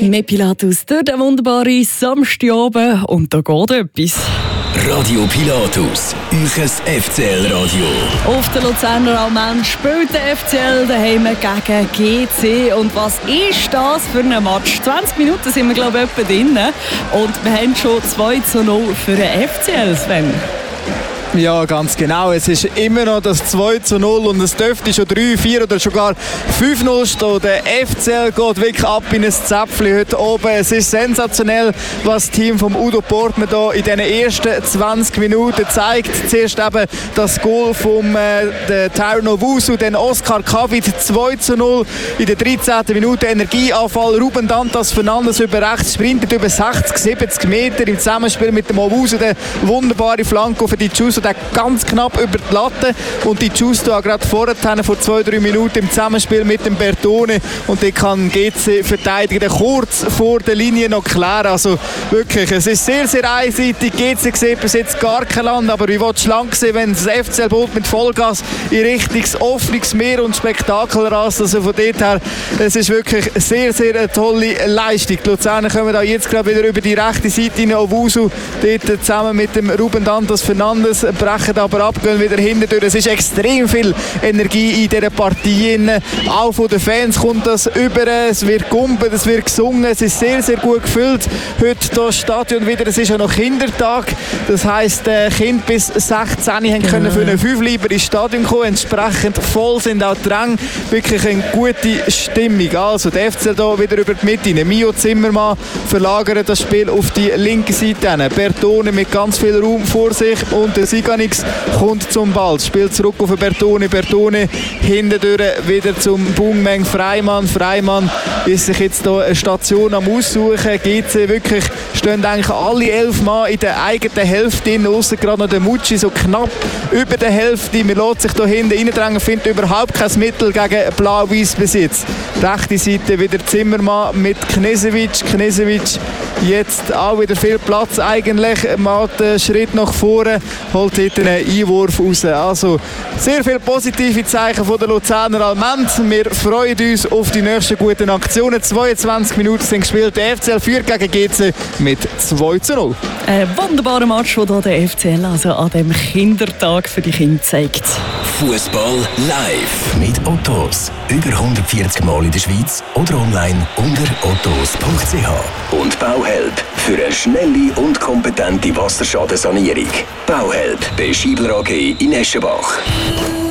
Mit Pilatus durch den wunderbaren Samstagabend und da geht etwas. Radio Pilatus, euer FCL-Radio. Auf der Luzerner Allmend spielt der FCL daheim gegen GC. Und was ist das für ein Match? 20 Minuten sind wir, glaube ich, etwa drin. Und wir haben schon 2:0 für den FCL, Sven. Ja, ganz genau. Es ist immer noch das 2:0 und es dürfte schon 3, 4 oder sogar 5:0 stehen. Der FCL geht wirklich ab in ein Zäpfchen heute oben. Es ist sensationell, was das Team von Udo Portmann hier in den ersten 20 Minuten zeigt. Zuerst eben das Goal von Tyron Owusu, dann Oscar Kavit 2:0 in der 13. Minute. Energieanfall. Ruben Dantas Fernandes über rechts, sprintet über 60, 70 Meter im Zusammenspiel mit dem Owusu. Der wunderbare Flanke für die Giusto, der ganz knapp über die Latte. Und die Giusto gerade vorher, vor 2-3 Minuten im Zusammenspiel mit dem Bertone. Und die kann GC-Verteidiger kurz vor der Linie noch klären. Also wirklich, es ist sehr, sehr einseitig. GC sieht bis jetzt gar kein Land. Aber wie willst du lang sehen, wenn das FCL-Boot mit Vollgas in Richtung offenes Meer und Spektakel rast? Also von dort her, es ist wirklich sehr, sehr eine tolle Leistung. Die Luzerner kommen da jetzt gerade wieder über die rechte Seite in Owusu. Dort zusammen mit dem Ruben Dantas Fernandes brechen aber ab, gehen wieder hinten durch. Es ist extrem viel Energie in dieser Partie. Auch von den Fans kommt das über. Es wird gumpet, es wird gesungen. Es ist sehr, sehr gut gefüllt. Heute das Stadion wieder. Es ist ja noch Kindertag. Das heisst, Kinder bis 16 können für eine 5 lieber ins Stadion kommen. Entsprechend voll sind auch die Ränge. Wirklich eine gute Stimmung. Also der FCL hier wieder über die Mitte. Mio Zimmermann verlagert das Spiel auf die linke Seite. Bertone mit ganz viel Raum vor sich und der Siganix kommt zum Ball, spielt zurück auf Bertone. Bertone hintendurch wieder zum Bungmeng Freimann. Freimann ist sich jetzt hier eine Station am Aussuchen. GC wirklich stehen eigentlich alle 11 Mann in der eigenen Hälfte, außer gerade noch der Mucci so knapp über der Hälfte. Man lässt sich hier hinten reindrängen, findet überhaupt kein Mittel gegen Blau-Weiß Besitz. Rechte Seite wieder Zimmermann mit Knežević. Knežević jetzt auch wieder viel Platz eigentlich, macht einen Schritt nach vorne, holt dort einen Einwurf raus. Also sehr viele positive Zeichen von der Luzerner Allmend. Wir freuen uns auf die nächsten guten Aktionen. 22 Minuten sind gespielt. Der FCL führt gegen GC mit 2:0. Ein wunderbarer Match, den der FCL also an dem Kindertag für die Kinder zeigt. Fußball live mit Ottos. Über 140 Mal in der Schweiz oder online unter ottos.ch. Und Bauhelp für eine schnelle und kompetente Wasserschadensanierung. Bauhelp bei Schiebler AG in Eschenbach.